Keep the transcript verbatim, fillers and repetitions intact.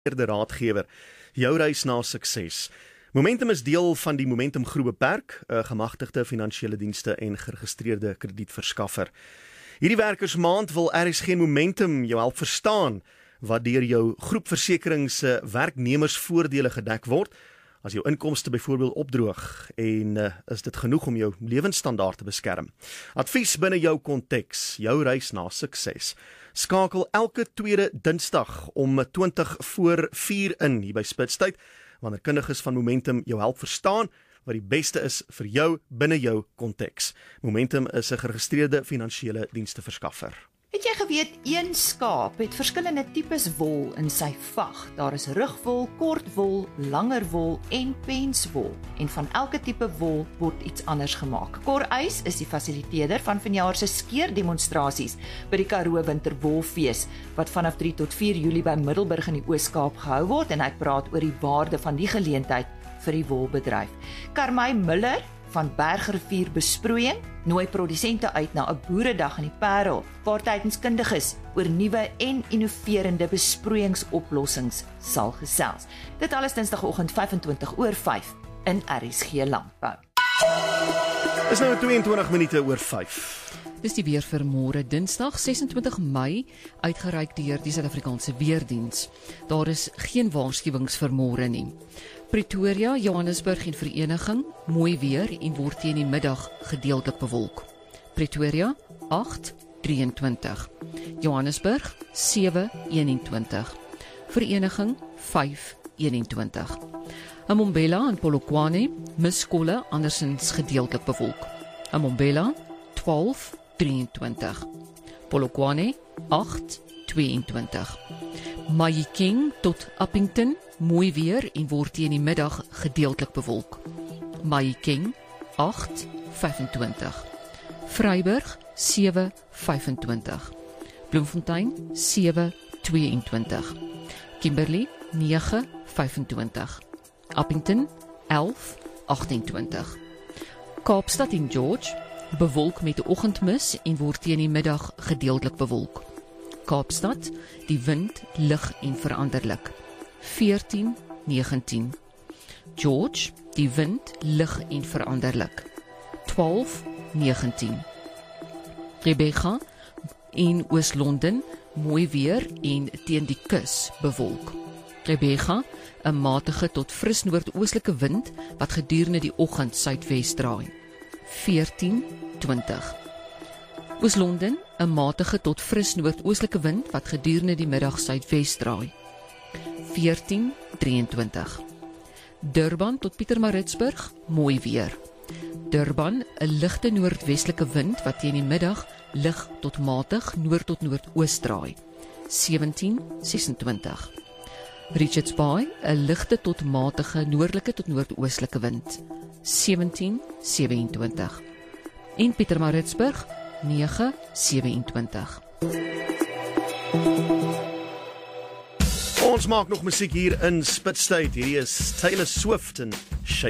de raadgewer, jou reis na sukses. Momentum is deel van die Momentum Groep Beperk, 'n gemagtigde finansiële dienste en geregistreerde kredietverskaffer. Hierdie werkersmaand wil R S G Momentum jou help verstaan wat deur jou groepversekering se werknemersvoordele gedek word, as jou inkomste byvoorbeeld opdroog en uh, is dit genoeg om jou lewensstandaard te beskerm. Advies binne jou konteks, jou reis na sukses. Skakel elke tweede Dinsdag om twintig voor vier in hier by Spitstyd, wanneer kundiges van Momentum jou help verstaan wat die beste is vir jou binne jou konteks. Momentum is 'n geregistreerde finansiële diensteverskaffer. Het jy geweet, een skaap het verskillende tipes wol in sy vag. Daar is rugwol, kortwol, langer wol en penswol. En van elke tipe wol word iets anders gemaak. Cor Eys is die fasiliteerder van vanjaar se skeerdemonstrasies by die Karoo Winterwolfees, wat vanaf drie tot vier Julie by Middelburg in die Oos-Kaap gehou word, en hy praat oor die waarde van die geleentheid vir die wolbedryf. Karmay Miller van Bergrivier Besproeiing nooi produsente uit na 'n boeredag in die Parel, waar tydenskundiges oor nuwe en innoverende besproeiingsoplossings sal gesels. Dit alles Dinsdagoggend vyfentwintig oor vyf in R S G Landbou. Is nou tweeëntwintig minute oor vyf. Dis die weer vir môre Dinsdag ses en twintig Mei, uitgereik deur die Suid-Afrikaanse Weerdiens. Daar is geen waarskuwings vir môre nie. Pretoria, Johannesburg en Vereniging, mooi weer en word teen die middag gedeeltelik bewolk. Pretoria, agt drieëntwintig. Johannesburg, sewe eenentwintig. Vereniging, vyf eenentwintig. Mbombela en Polokwane, miskolle, andersins gedeeltelik bewolk. Mbombela, twaalf drieëntwintig. Polokwane, agt tweeëntwintig. Mahikeng tot Upington, mooi weer en word teen die middag gedeeltelik bewolk. Mahikeng, agt vyfentwintig. Vryburg, sewe vyfentwintig. Bloemfontein, sewe tweeëntwintig. Kimberley, nege vyfentwintig. Upington, elf agtentwintig. Kaapstad en George, bewolk met 'n oggendmis en word teen die middag gedeeltelik bewolk. Kaapstad, die wind lig en veranderlik, veertien negentien. George, die wind lig en veranderlik, twaalf negentien. Rebecca en Oos-London, mooi weer en teen die kus bewolk. Rebecca, 'n matige tot fris noordoostelike wind wat gedurende die oggend suidwes draai, veertien twintig. Oos-London, 'n matige tot fris noordoostelike wind wat gedurende die middag suidwes draai, veertien drieëntwintig. Durban tot Pietermaritzburg, mooi weer. Durban, 'n ligte noordwestelike wind wat teen die middag lig tot matig noord tot noordoos draai, sewentien sesentwintig. Richards Bay, 'n ligte tot matige noordelike tot noordoostelike wind, sewentien sewenentwintig. En Pietermaritzburg, nege sewenentwintig. Ons maak nog musiek hier in Spitstyd. Hierdie is Taylor Swift en